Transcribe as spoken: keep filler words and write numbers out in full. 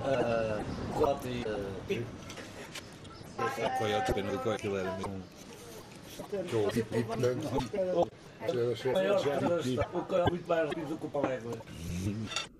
Cote e. Coyote, pena do coiote, aquilo era mesmo. E, e portanto, já- já- Maior já- que o coiote muito mais rápido do que o palégua.